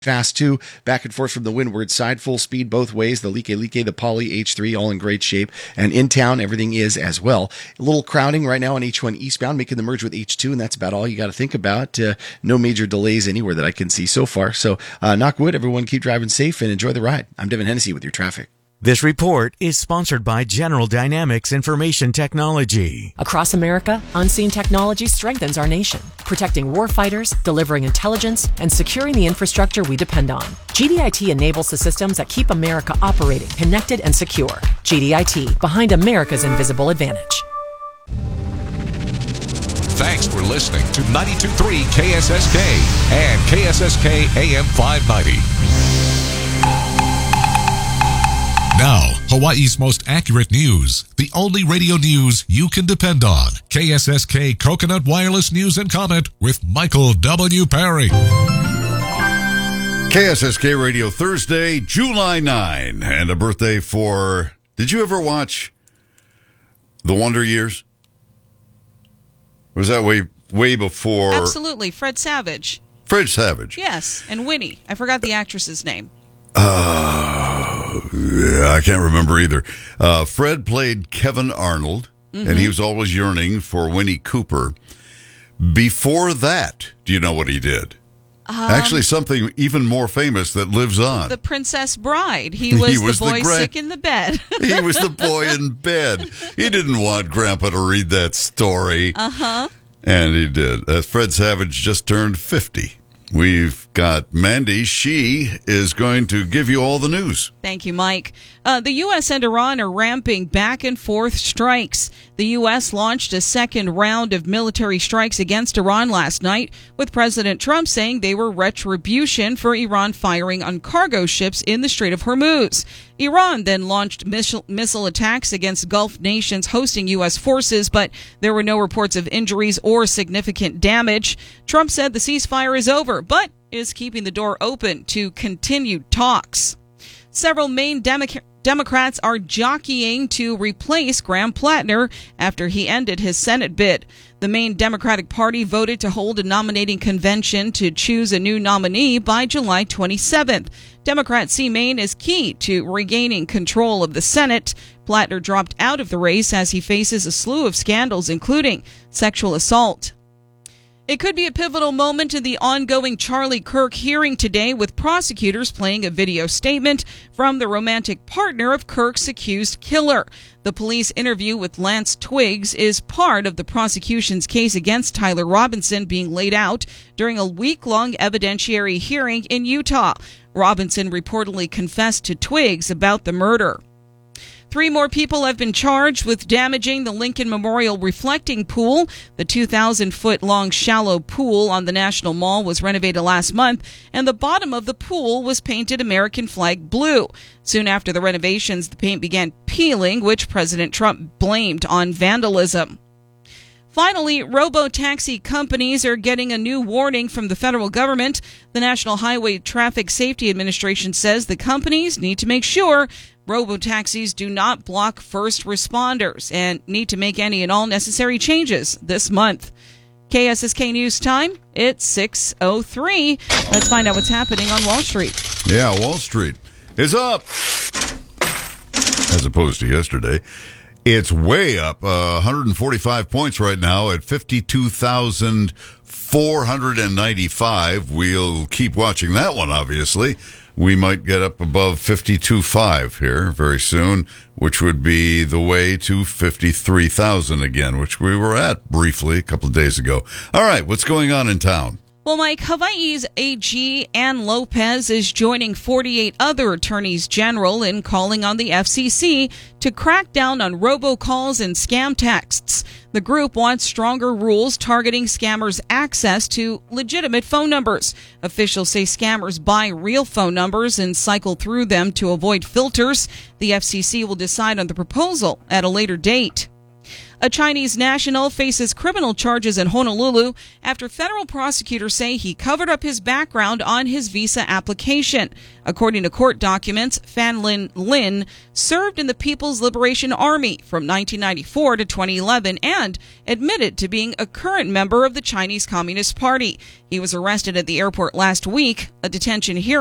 Fast 2, back and forth from the windward side, full speed both ways. The Like, the Poly H3, all in great shape. And in town, everything is as well. A little crowding right now on H1 eastbound, making the merge with H2, and that's about all you got to think about. No major delays anywhere that I can see so far. So, knock wood, everyone keep driving safe and enjoy the ride. I'm Devin Hennessy with your traffic. This report is sponsored by General Dynamics Information Technology. Across America, unseen technology strengthens our nation, protecting warfighters, delivering intelligence, and securing the infrastructure we depend on. GDIT enables the systems that keep America operating, connected, and secure. GDIT, behind America's invisible advantage. Thanks for listening to 92.3 KSSK and KSSK AM 590. Now, Hawaii's most accurate news. The only radio news you can depend on. KSSK Coconut Wireless News and Comment with Michael W. Perry. KSSK Radio Thursday, July 9. And a birthday for... Did you ever watch The Wonder Years? Was that way before... Absolutely. Fred Savage. Fred Savage. Yes. And Winnie. I forgot the actress's name. Yeah, I can't remember either. Fred played Kevin Arnold, and he was always yearning for Winnie Cooper. Before that, do you know what he did? Actually, something even more famous that lives on. The Princess Bride. He was the boy sick in the bed. He was the boy in bed. He didn't want Grandpa to read that story. Uh-huh. And he did. Fred Savage just turned 50. We've got Mandy. She is going to give you all the news. Thank you, Mike. The U.S. and Iran are ramping back and forth strikes. The U.S. launched a second round of military strikes against Iran last night, with President Trump saying they were retribution for Iran firing on cargo ships in the Strait of Hormuz. Iran then launched missile attacks against Gulf nations hosting U.S. forces, but there were no reports of injuries or significant damage. Trump said the ceasefire is over, but is keeping the door open to continued talks. Several Maine Democrats are jockeying to replace Graham Plattner after he ended his Senate bid. The Maine Democratic Party voted to hold a nominating convention to choose a new nominee by July 27th. Democrats see Maine as key to regaining control of the Senate. Plattner dropped out of the race as he faces a slew of scandals, including sexual assault. It could be a pivotal moment in the ongoing Charlie Kirk hearing today, with prosecutors playing a video statement from the romantic partner of Kirk's accused killer. The police interview with Lance Twiggs is part of the prosecution's case against Tyler Robinson being laid out during a week-long evidentiary hearing in Utah. Robinson reportedly confessed to Twiggs about the murder. 3 more people have been charged with damaging the Lincoln Memorial Reflecting Pool. The 2,000-foot-long shallow pool on the National Mall was renovated last month, and the bottom of the pool was painted American flag blue. Soon after the renovations, the paint began peeling, which President Trump blamed on vandalism. Finally, robo-taxi companies are getting a new warning from the federal government. The National Highway Traffic Safety Administration says the companies need to make sure robo-taxis do not block first responders and need to make any and all necessary changes this month. KSSK News Time, it's 6:03. Let's find out what's happening on Wall Street. Yeah, Wall Street is up, as opposed to yesterday. It's way up, 145 points right now at 52,495. We'll keep watching that one, obviously. We might get up above 52.5 here very soon, which would be the way to 53,000 again, which we were at briefly a couple of days ago. All right, what's going on in town? Well, Mike, Hawaii's AG Ann Lopez is joining 48 other attorneys general in calling on the FCC to crack down on robocalls and scam texts. The group wants stronger rules targeting scammers' access to legitimate phone numbers. Officials say scammers buy real phone numbers and cycle through them to avoid filters. The FCC will decide on the proposal at a later date. A Chinese national faces criminal charges in Honolulu after federal prosecutors say he covered up his background on his visa application. According to court documents, Fan Lin served in the People's Liberation Army from 1994 to 2011 and admitted to being a current member of the Chinese Communist Party. He was arrested at the airport last week. A detention hearing